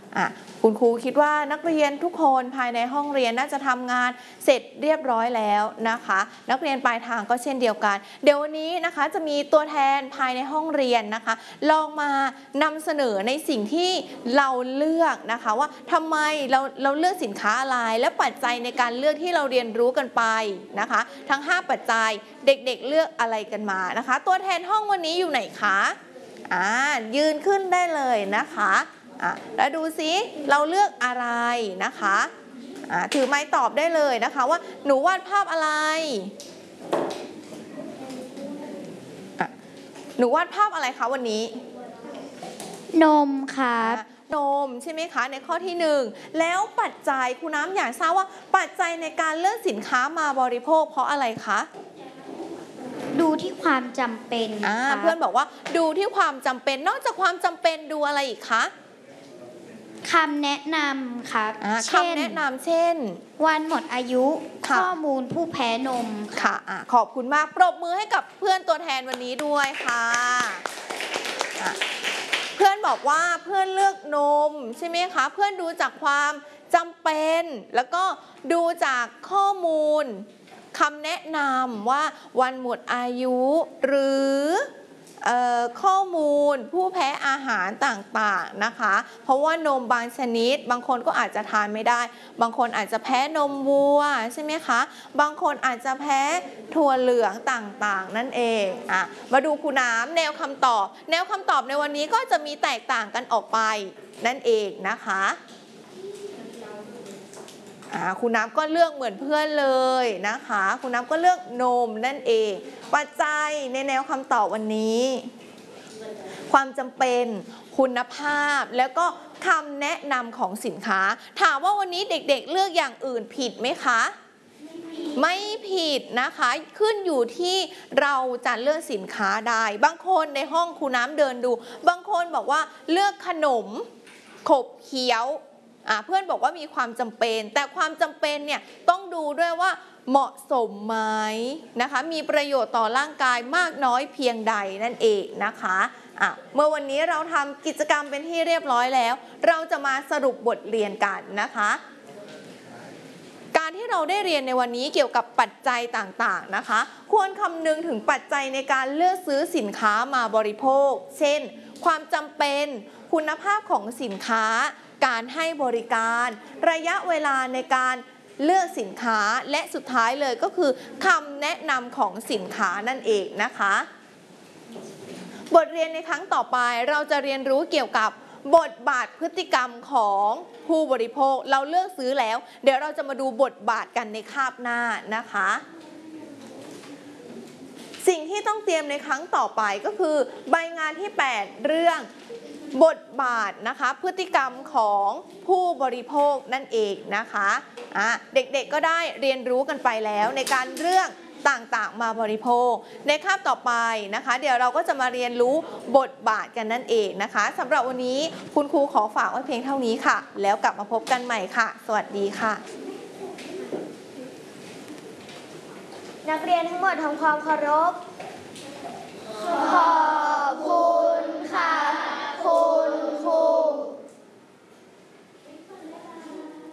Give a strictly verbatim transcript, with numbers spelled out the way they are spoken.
อ่ะคุณครูคิดว่านักเรียนทุกคนภายในห้องเรียนน่าจะทำงานเสร็จเรียบร้อยแล้วนะคะนักเรียนปลายทางก็เช่นเดียวกันเดี๋ยววันนี้นะคะจะมีตัวแทนภายในห้องเรียนนะคะลองมานำเสนอในสิ่งที่เราเลือกนะคะว่าทำไมเราเราเลือกสินค้าอะไรและปัจจัยในการเลือกที่เราเรียนรู้กันไปนะคะทั้งห้าปัจจัยเด็กๆเลือกอะไรกันมานะคะตัวแทนห้องวันนี้อยู่ไหนคะอ่ายืนขึ้นได้เลยนะคะอ่ะแล้วดูซิเราเลือกอะไรนะคะอ่ะถือไม้ตอบได้เลยนะคะว่าหนูวาดภาพอะไรอ่ะหนูวาดภาพอะไรคะวันนี้นมครับนมใช่ไหมคะในข้อที่หนึ่งแล้วปัจจัยครูน้ำอยากทราบว่าปัจจัยในการเลือกสินค้ามาบริโภคเพราะอะไรคะดูที่ความจำเป็นเพื่อนบอกว่าดูที่ความจำเป็นนอกจากความจำเป็นดูอะไรอีกคะคำแนะนำครับคำแนะนำเช่นวันหมดอายุข้อมูลผู้แพ้นมค่ะขอบคุณมากปรบมือให้กับเพื่อนตัวแทนวันนี้ด้วยค่ะเพื่อนบอกว่าเพื่อนเลือกนมใช่ไหมคะเพื่อนดูจากความจำเป็นแล้วก็ดูจากข้อมูลคำแนะนำว่าวันหมดอายุหรือข้อมูลผู้แพ้อาหารต่างๆนะคะเพราะว่านมบางชนิดบางคนก็อาจจะทานไม่ได้บางคนอาจจะแพ้นมวัวใช่ไหมคะบางคนอาจจะแพ้ถั่วเหลืองต่างๆนั่นเองอ่ะมาดูครูน้ำแนวคำตอบแนวคำตอบในวันนี้ก็จะมีแตกต่างกันออกไปนั่นเองนะคะคุณน้ำก็เลือกเหมือนเพื่อนเลยนะคะคุณน้ำก็เลือกนมนั่นเองปัจจัยในแนวคำตอบวันนี้ความจำเป็นคุณภาพแล้วก็คำแนะนำของสินค้าถามว่าวันนี้เด็กๆเลือกอย่างอื่นผิดไหมคะไม่ผิดนะคะขึ้นอยู่ที่เราจะเลือกสินค้าได้บางคนในห้องครูน้ำเดินดูบางคนบอกว่าเลือกขนมขบเคี้ยวเพื่อนบอกว่ามีความจำเป็นแต่ความจำเป็นเนี่ยต้องดูด้วยว่าเหมาะสมไหมนะคะมีประโยชน์ต่อร่างกายมากน้อยเพียงใดนั่นเองนะคะอ่ะเมื่อวันนี้เราทำกิจกรรมเป็นที่เรียบร้อยแล้วเราจะมาสรุปบทเรียนกันนะคะการที่เราได้เรียนในวันนี้เกี่ยวกับปัจจัยต่างๆนะคะควรคำนึงถึงปัจจัยในการเลือกซื้อสินค้ามาบริโภคเช่นความจำเป็นคุณภาพของสินค้าการให้บริการระยะเวลาในการเลือกสินค้าและสุดท้ายเลยก็คือคำแนะนำของสินค้านั่นเองนะคะบทเรียนในครั้งต่อไปเราจะเรียนรู้เกี่ยวกับบทบาทพฤติกรรมของผู้บริโภคเราเลือกซื้อแล้วเดี๋ยวเราจะมาดูบทบาทกันในคาบหน้านะคะสิ่งที่ต้องเตรียมในครั้งต่อไปก็คือใบงานที่แปดเรื่องบทบาทนะคะพฤติกรรมของผู้บริโภคนั่นเองนะคะอ่ะเด็กๆก็ได้เรียนรู้กันไปแล้วในการเรื่องต่างๆมาบริโภคในคาบต่อไปนะคะเดี๋ยวเราก็จะมาเรียนรู้บทบาทกันนั่นเองนะคะสำหรับวันนี้คุณครูขอฝากไว้เพียงเท่านี้ค่ะแล้วกลับมาพบกันใหม่ค่ะสวัสดีค่ะนักเรียนทั้งหมดทำความเคารพขอ